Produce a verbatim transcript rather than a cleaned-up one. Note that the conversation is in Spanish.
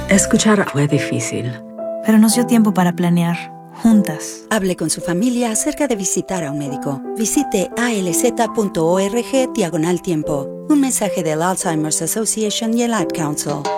Escuchar fue difícil. Pero nos dio tiempo para planear, juntas. Hable con su familia acerca de visitar a un médico. Visite alz.org diagonal tiempo. Un mensaje del Alzheimer's Association y el Ad Council.